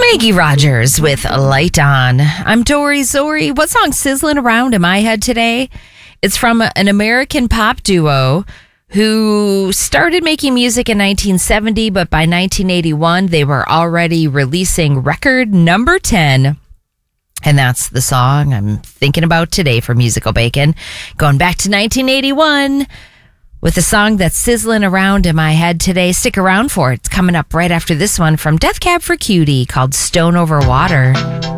Maggie Rogers with Light On. I'm Dory Zori. What song's sizzling around in my head today? It's from an American pop duo who started making music in 1970, but by 1981, they were already releasing record number 10. And that's the song I'm thinking about today for Musical Bacon. Going back to 1981 with a song that's sizzling around in my head today. Stick around for it. It's coming up right after this one from Death Cab for Cutie called Stone Over Water.